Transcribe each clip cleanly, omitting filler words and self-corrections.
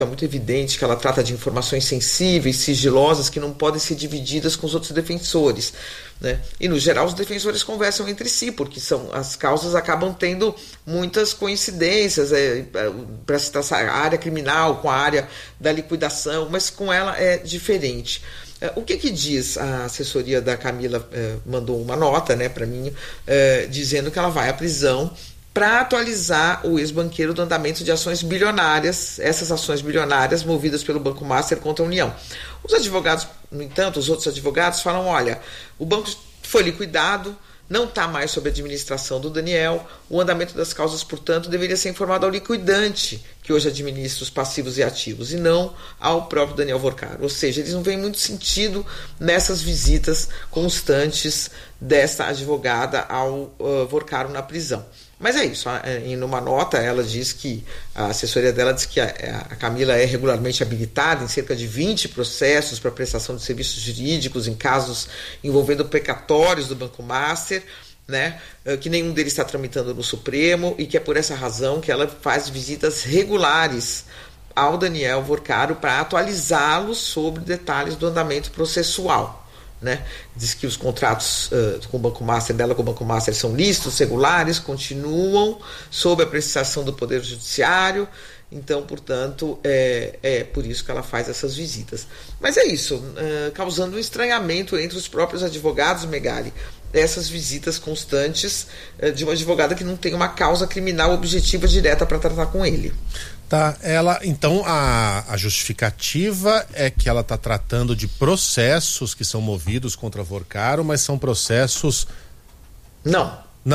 É muito evidente que ela trata de informações sensíveis, sigilosas, que não podem ser divididas com os outros defensores, né? E, no geral, os defensores conversam entre si, porque as causas acabam tendo muitas coincidências, para citar a área criminal com a área da liquidação, mas com ela é diferente. O que diz a assessoria da Camila? Mandou uma nota, né, para mim, dizendo que ela vai à prisão para atualizar o ex-banqueiro do andamento de ações bilionárias, essas ações bilionárias movidas pelo Banco Master contra a União. Os advogados, no entanto, os outros advogados falam, olha, o banco foi liquidado, não está mais sob a administração do Daniel, o andamento das causas, portanto, deveria ser informado ao liquidante, que hoje administra os passivos e ativos, e não ao próprio Daniel Vorcaro. Ou seja, eles não veem muito sentido nessas visitas constantes desta advogada ao Vorcaro na prisão. Mas é isso, em uma nota ela diz que, a assessoria dela diz que a Camila é regularmente habilitada em cerca de 20 processos para prestação de serviços jurídicos em casos envolvendo precatórios do Banco Master, né, que nenhum deles está tramitando no Supremo, e que é por essa razão que ela faz visitas regulares ao Daniel Vorcaro para atualizá-lo sobre detalhes do andamento processual. Né? Diz que os contratos com o Banco Master, dela com o Banco Master, são lícitos, regulares, continuam sob a apreciação do Poder Judiciário, então, portanto, é por isso que ela faz essas visitas. Mas é isso, causando um estranhamento entre os próprios advogados, Megali, essas visitas constantes de uma advogada que não tem uma causa criminal objetiva direta para tratar com ele. Tá, então a justificativa é que ela está tratando de processos que são movidos contra Vorcaro, mas são processos... Não.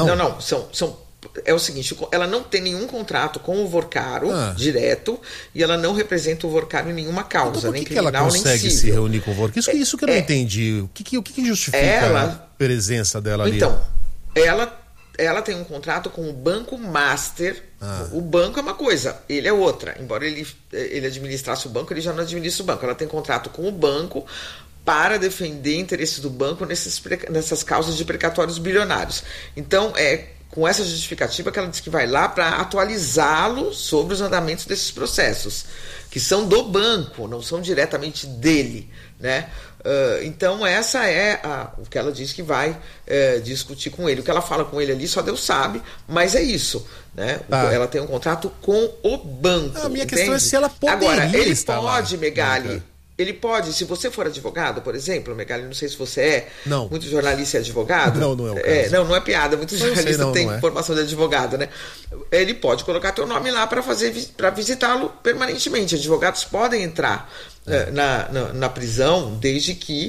É o seguinte, ela não tem nenhum contrato com o Vorcaro direto, e ela não representa o Vorcaro em nenhuma causa, então, nem criminal, nem civil. Ela consegue se reunir com o Vorcaro? Isso que eu não entendi. O que justifica a presença dela ali? Então, ela tem um contrato com o Banco Master. O banco é uma coisa, ele é outra. Embora ele administrasse o banco, ele já não administra o banco. Ela tem contrato com o banco para defender interesses do banco nessas causas de precatórios bilionários. Então, com essa justificativa que ela diz que vai lá para atualizá-lo sobre os andamentos desses processos, que são do banco, não são diretamente dele, né? Então essa é o que ela diz que vai discutir com ele. O que ela fala com ele ali só Deus sabe, mas é isso, né? Ela tem um contrato com o banco. A minha questão é se ela poderia. Agora, ele pode, Megali. Ele pode, se você for advogado, por exemplo, Megali, não sei se você é. Não. Muito jornalista é advogado. Não é o caso. Não é piada. Muitos jornalistas têm formação de advogado, né? Ele pode colocar teu nome lá para visitá-lo permanentemente. Advogados podem entrar na prisão desde que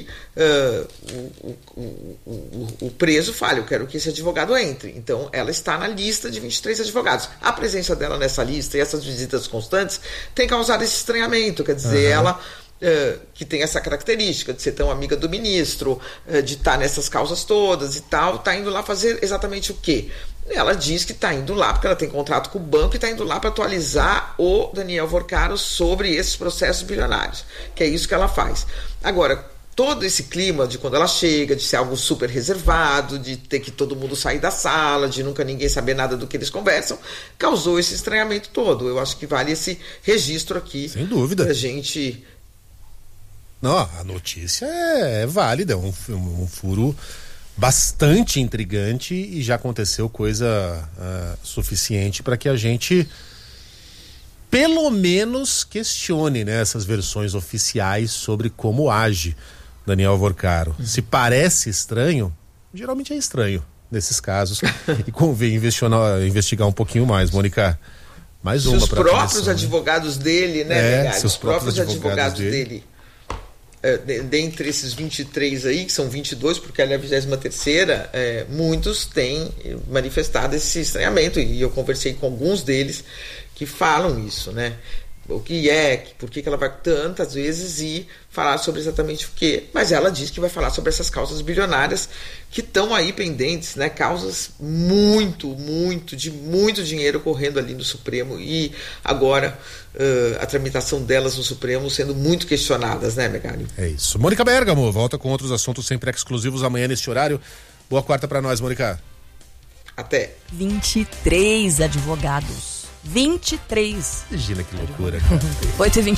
o preso fale, eu quero que esse advogado entre. Então, ela está na lista de 23 advogados. A presença dela nessa lista e essas visitas constantes tem causado esse estranhamento. Quer dizer, ela... que tem essa característica de ser tão amiga do ministro, de estar nessas causas todas e tal, está indo lá fazer exatamente o quê? Ela diz que está indo lá porque ela tem contrato com o banco e está indo lá para atualizar o Daniel Vorcaro sobre esses processos bilionários, que é isso que ela faz. Agora, todo esse clima de quando ela chega, de ser algo super reservado, de ter que todo mundo sair da sala, de nunca ninguém saber nada do que eles conversam, causou esse estranhamento todo. Eu acho que vale esse registro aqui. Sem dúvida. Pra gente... Não, a notícia é válida, é um furo bastante intrigante, e já aconteceu coisa suficiente para que a gente pelo menos questione, né, essas versões oficiais sobre como age Daniel Vorcaro. Se parece estranho, geralmente é estranho nesses casos, e convém investigar um pouquinho mais, Mônica. Mais uma. Se os próprios advogados dele, né, se os próprios advogados dele. Dentre esses 23 aí, que são 22, porque ela é a 23ª, muitos têm manifestado esse estranhamento, e eu conversei com alguns deles que falam isso, né? O que por que ela vai tantas vezes e falar sobre exatamente o quê? Mas ela diz que vai falar sobre essas causas bilionárias que estão aí pendentes, né? Causas de muito dinheiro correndo ali no Supremo, e agora a tramitação delas no Supremo sendo muito questionadas, né, Megali? É isso. Mônica Bergamo volta com outros assuntos sempre exclusivos amanhã neste horário. Boa quarta para nós, Mônica. Até. 23 advogados 23. Imagina que loucura, cara. 8h20.